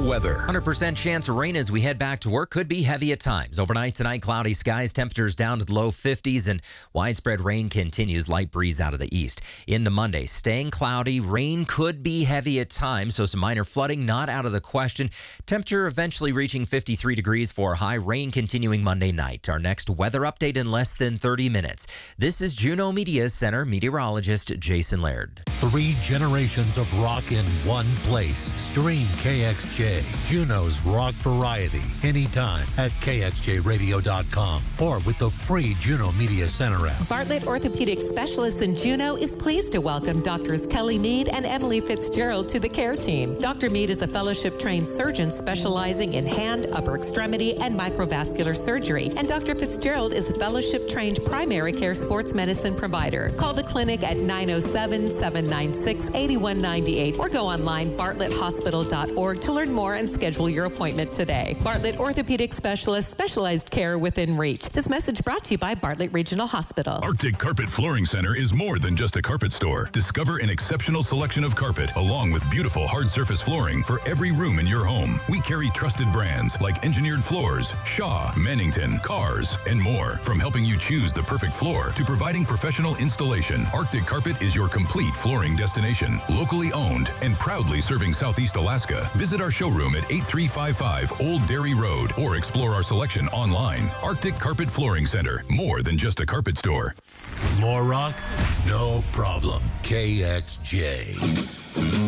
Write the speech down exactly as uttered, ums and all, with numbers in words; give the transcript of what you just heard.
weather. one hundred percent chance of rain as we head back to work. Could be heavy at times. Overnight tonight, cloudy skies, temperatures down to the low fifties, and widespread rain continues. Light breeze out of the east. Into Monday, staying cloudy. Rain could be heavy at times, so some minor flooding not out of the question. Temperature eventually reaching fifty-three degrees for high. Rain continuing Monday night. Our next weather update in less than thirty minutes. This is Juneau Media Center meteorologist Jason Laird. Three generations of rock in one place. Stream K X J, Juneau's rock variety, anytime at K X J radio dot com or with the free Juneau Media Center app. Bartlett Orthopedic Specialists in Juneau is pleased to welcome Doctors Kelly Mead and Emily Fitzgerald to the care team. Doctor Mead is a fellowship-trained surgeon specializing in hand, upper extremity, and microvascular surgery. And Doctor Fitzgerald is a fellowship-trained primary care sports medicine provider. Call the clinic at nine oh seven, seven nine six, eight one nine eight or go online bartlett hospital dot org to learn more and schedule your appointment today. Bartlett Orthopedic Specialists, specialized care within reach. This message brought to you by Bartlett Regional Hospital. Arctic Carpet Flooring Center is more than just a carpet store. Discover an exceptional selection of carpet along with beautiful hard surface flooring for every room in your home. We carry trusted brands like Engineered Floors, Shaw, Mannington, Cars, and more. From helping you choose the perfect floor to providing professional installation, Arctic Carpet is your complete flooring destination. Locally owned and proudly serving Southeast Alaska. Visit our showroom at eighty-three fifty-five Old Dairy Road or explore our selection online. Arctic Carpet Flooring Center, more than just a carpet store. More rock? No problem. K X J.